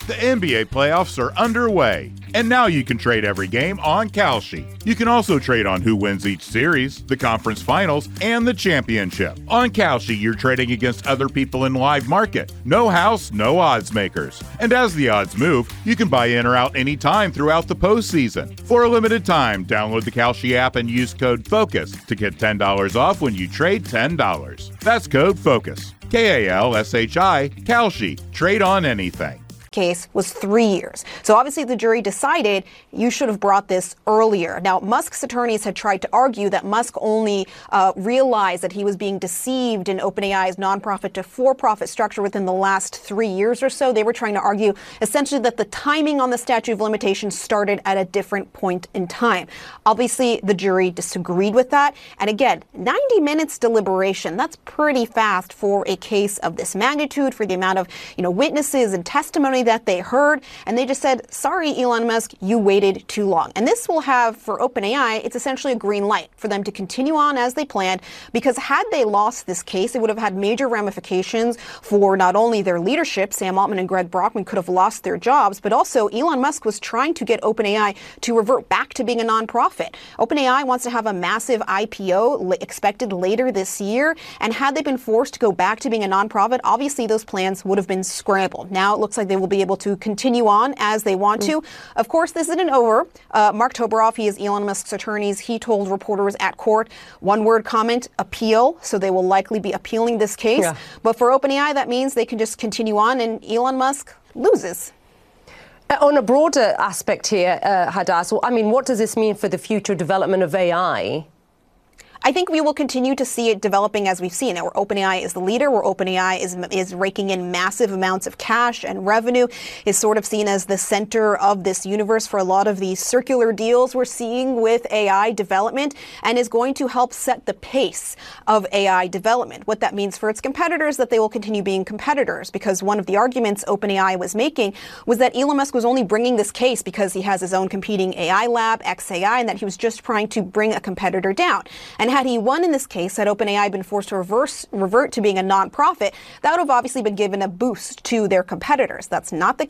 The NBA playoffs are underway, and now you can trade every game on Kalshi. You can also trade on who wins each series, the conference finals, and the championship. On Kalshi, you're trading against other people in live market. No house, no odds makers. And as the odds move, you can buy in or out anytime throughout the postseason. For a limited time, download the Kalshi app and use code FOCUS to get $10 off when you trade $10. That's code FOCUS. Kalshi, Kalshi. Trade on anything. Case was 3 years. So obviously the jury decided you should have brought this earlier. Now, Musk's attorneys had tried to argue that Musk only realized that he was being deceived in OpenAI's nonprofit to for-profit structure within the last 3 years or so. They were trying to argue essentially that the timing on the statute of limitations started at a different point in time. Obviously, the jury disagreed with that. And again, 90 minutes deliberation, that's pretty fast for a case of this magnitude, for the amount of, witnesses and testimony that they heard, and they just said, sorry, Elon Musk, you waited too long. And this will have, for OpenAI, it's essentially a green light for them to continue on as they planned, because had they lost this case, it would have had major ramifications for not only their leadership, Sam Altman and Greg Brockman could have lost their jobs, but also Elon Musk was trying to get OpenAI to revert back to being a nonprofit. OpenAI wants to have a massive IPO expected later this year, and had they been forced to go back to being a nonprofit, obviously those plans would have been scrambled. Now it looks like they will be able to continue on as they want to. Of course, this isn't over. Mark Toberoff, he is Elon Musk's attorneys. He told reporters at court, one word comment, appeal. So they will likely be appealing this case. Yeah. But for OpenAI, that means they can just continue on and Elon Musk loses. On a broader aspect here, Hadas, what does this mean for the future development of AI? I think we will continue to see it developing as we've seen it, where OpenAI is the leader, where OpenAI is raking in massive amounts of cash and revenue, is sort of seen as the center of this universe for a lot of these circular deals we're seeing with AI development, and is going to help set the pace of AI development. What that means for its competitors, that they will continue being competitors, because one of the arguments OpenAI was making was that Elon Musk was only bringing this case because he has his own competing AI lab, xAI, and that he was just trying to bring a competitor down. And had he won in this case, had OpenAI been forced to revert to being a nonprofit, that would have obviously been given a boost to their competitors. That's not the